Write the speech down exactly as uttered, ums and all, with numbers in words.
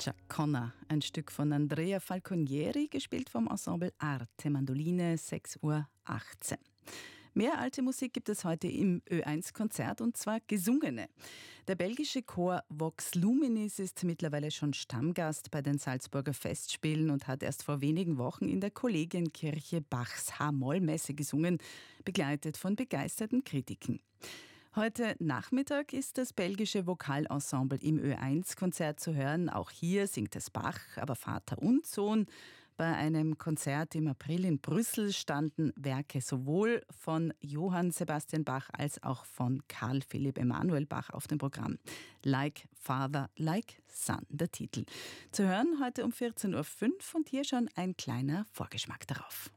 Giaconna, ein Stück von Andrea Falconieri, gespielt vom Ensemble Arte, Mandoline, sechs Uhr achtzehn. Mehr alte Musik gibt es heute im Ö eins Konzert, und zwar gesungene. Der belgische Chor Vox Luminis ist mittlerweile schon Stammgast bei den Salzburger Festspielen und hat erst vor wenigen Wochen in der Kollegienkirche Bachs H-Moll-Messe gesungen, begleitet von begeisterten Kritiken. Heute Nachmittag ist das belgische Vokalensemble im Ö eins Konzert zu hören. Auch hier singt es Bach, aber Vater und Sohn. Bei einem Konzert im April in Brüssel standen Werke sowohl von Johann Sebastian Bach als auch von Karl Philipp Emanuel Bach auf dem Programm. Like Father, Like Son, der Titel. Zu hören heute um vierzehn Uhr fünf, und hier schon ein kleiner Vorgeschmack darauf.